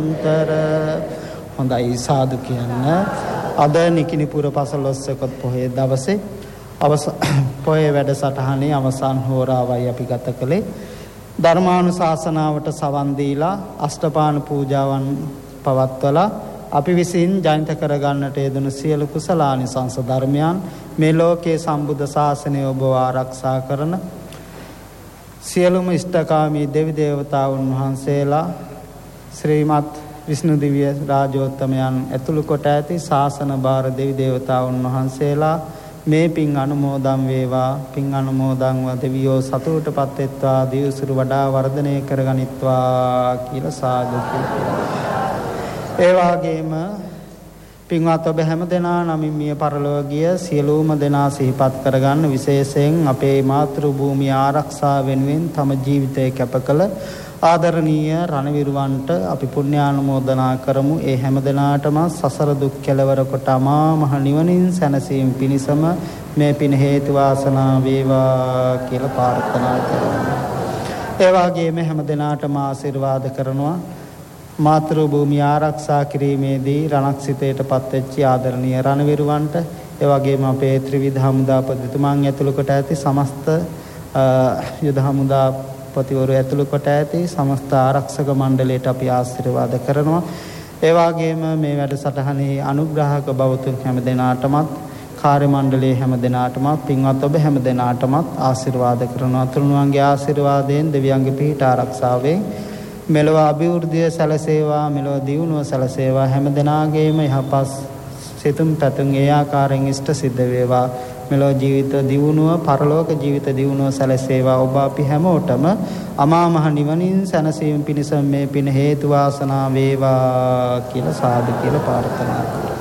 හොඳයි සාදු කියන්න. අද නිකිණිපුර පසළොස්වක පොහොය දවසේ පොහොය වැඩසටහනේ අවසන් හෝරාවයි අපි ගත කළේ. ධර්මානුශාසනාවට සවන් දීලා අෂ්ටපාන පූජාවන් පවත්වලා අපි විසින් ජනිත කරගන්නට යෙදුණු සියලු කුසලානිසංස ධර්මයන් මේ ලෝකයේ සම්බුද්ධ ශාසනය ඔබ ආරක්ෂා කරන සියලුම ඉෂ්ඨකාමී දෙවි දේවතාවුන් වහන්සේලා ශ්‍රීමත් විෂ්ණු දිව්‍ය රාජෝත්තමයන් ඇතුළු කොට ඇති ශාසන භාර දෙවි දේවතාවුන් වහන්සේලා මේ පින් අනුමෝදන් වේවා. පින් අනුමෝදන්ව දෙවියෝ සතුටටපත් වෙත්වා, දිවසිරු වඩා වර්ධනය කරගනිත්වා කියලා සාදු කියනවා. ඒ වගේම පින්වත් ඔබ හැම දෙනා නමින් මිය පරලොව ගිය සියලුම දෙනා සිහිපත් කරගන්න. විශේෂයෙන් අපේ මාතෘ භූමිය ආරක්ෂා වෙනුවෙන් තම ජීවිතය කැප කළ ආදරණීය රණවිරුවන්ට අපි පුණ්‍යානුමෝදනා කරමු. ඒ හැම දිනාටම සසර දුක් කෙලවර කොට අමා මහ නිවනින් සැනසීම පිණිසම මේ පින හේතු වාසනා වේවා කියලා ප්‍රාර්ථනා කරමු. ඒ වගේම හැම දිනාටම ආශිර්වාද කරනවා. මාතෘ භූමිය ආරක්ෂා කිරීමේදී රණක්සිතේටපත් වෙච්ච ආදරණීය රණවිරුවන්ට, ඒ වගේම අපේ ත්‍රිවිධ හමුදාපතිතුමන් ඇතුළු කොට ඇති සමස්ත යුද හමුදා පතිවරු ඇතුළු කොට ඇති සමස්ත ආරක්ෂක මණ්ඩලයට අපි ආශිර්වාද කරනවා. ඒ වගේම මේ වැඩසටහනේ අනුග්‍රහක බවතුන් හැම දෙනාටමත්, කාර්ය මණ්ඩලයේ හැම දෙනාටමත්, පින්වත් ඔබ හැම දෙනාටමත් ආශිර්වාද කරනවා. තුනුරුවන්ගේ ආශිර්වාදයෙන් දෙවියන්ගේ පිහිට ආරක්ෂාවෙන් මෙලොව අභිවෘද්ධිය සැලසේවා, මෙලොව දියුණුව සැලසේවා. හැම දෙනාගේම යහපත් සිතුම් පැතුම් ඒ ආකාරයෙන් ඉෂ්ට සිද්ධ වේවා. මෙලොව ජීවිත දියුණුව, පරලෝක ජීවිත දියුණුව සැලසේවා. ඔබ අපි හැමෝටම අමා මහ නිවනින් සැනසීම පිණිස මේ පින හේතු වාසනා වේවා කියලා සාදු කියලා ප්‍රාර්ථනා කරමු.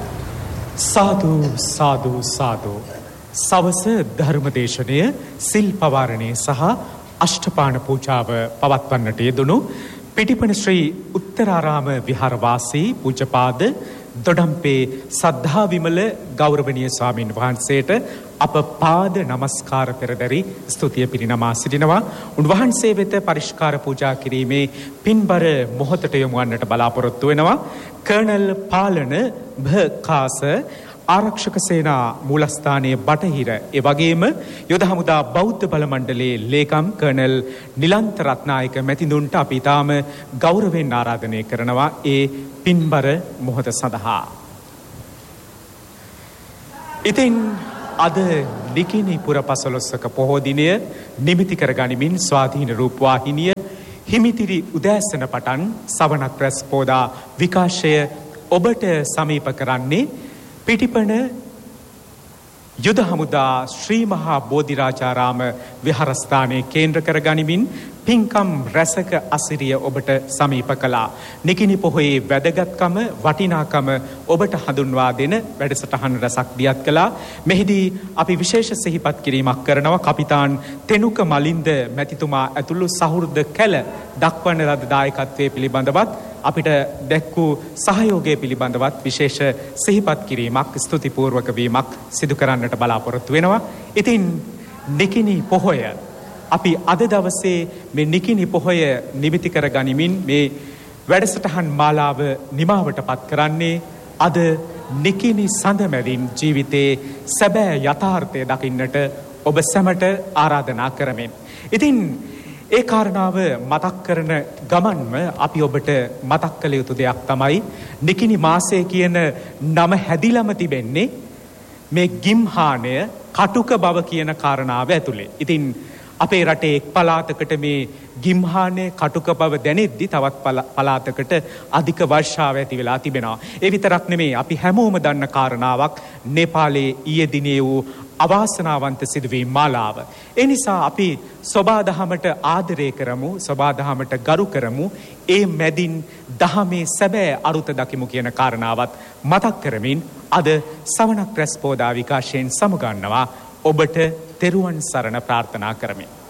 සාදු සාදු සාදු. සවස ධර්මදේශනය, සිල් පවාරණය සහ අෂ්ටපාන පූජාව පවත්වන්නට යෙදුණු පිටිපන ශ්‍රී උත්තරාරාම විහාරවාසී පූජ්‍යපාද දොඩම්පේ සද්ධා විමල ගෞරවනීය ස්වාමින් වහන්සේට අප පාද නමස්කාර පෙරදරි ස්තුතිය පිරිනමා සිටිනවා. උන්වහන්සේ වෙත පරිස්කාර පූජා කිරීමේ පින්බර මොහොතට යොමු වන්නට බලාපොරොත්තු වෙනවා. කර්නල් පාලන භකාස ආරක්ෂක සේනා මූලස්ථානයේ බටහිර, ඒ වගේම යොද හමුදා බෞද්ධ බල මණ්ඩලයේ ලේකම් කර්නල් නිලන්ත රත්නායක මැතිඳුන්ට අපි තාම ගෞරවයෙන් ආරාධනය කරනවා ඒ පින්බර මොහොත සඳහා. ඉතින් අද නිකිණිපුර පසළොස්වක පොහෝ දිනය නිමිති කර ගනිමින් ස්වාධීන රූපවාහිනිය හිමිතිරි උදෑසන පටන් සවනක් රැස් පෝදා විකාශය ඔබට සමීප කරන්නේ පිටිපන යුද හමුදා ශ්‍රී මහා බෝධිරාජාරාම විහාරස්ථානයේ කේන්ද්‍ර කර ගනිමින් පින්කම් රැසක අසිරිය ඔබට සමීප කළා. නිකිණි පොහොයේ වැදගත්කම, වටිනාකම ඔබට හඳුන්වා දෙන වැඩසටහන් රැසක් දියත් කළා. මෙහිදී අපි විශේෂ සිහිපත් කිරීමක් කරනවා. කපිතාන් තෙනුක මලින්ද මැතිතුමා ඇතුළු සහෘද කැල දක්වන ලද දායකත්වයේ පිළිබඳවත් අපිට දැක්වූ සහයෝගය පිළිබඳවත් විශේෂ සිහිපත් කිරීමක්, ස්තුතිපූර්වක වීමක් සිදු කරන්නට බලාපොරොත්තු වෙනවා. ඉතින් නිකිණි පොහොය අපි අද දවසේ මේ නිකිණි පොහොය නිමිති කර ගනිමින් මේ වැඩසටහන් මාලාව නිමාවට පත් කරන්නේ අද නිකිණි සඳමැදින් ජීවිතයේ සැබෑ යථාර්ථය දකින්නට ඔබ සැමට ආරාධනා කරමින්. ඉතින් ඒ කාරණාව මතක් කරන ගමන්ම අපි ඔබට මතක් කළ යුතු දෙයක් තමයි නිකිණි මාසය කියන නම හැදිලම තිබෙන්නේ මේ ගිම්හානය කටුක බව කියන කාරණාව ඇතුලේ. ඉතින් අපේ රටේ එක් පළාතකට මේ ගිම්හානය කටුක බව දැනෙද්දි තවත් පළාතකට අධික වර්ෂාව ඇති වෙලා තිබෙනවා. ඒ විතරක් නෙමේ, අපි හැමෝම දන්න කාරණාවක් නේපාලයේ ඊයේ දිනේ වූ අවාසනාවන්ත සිදුවීම් මාලාව. ඒ නිසා අපි සොබාදහමට ආදරය කරමු, සොබාදහමට ගරු කරමු, ඒ මැදින් දහමේ සැබෑ අරුත දකිමු කියන කාරණාවත් මතක් කරමින් අද සවනක් රැස් පෝදා විකාශයෙන් සමුගන්නවා. ඔබට තෙරුවන් සරණ ප්‍රාර්ථනා කරමි.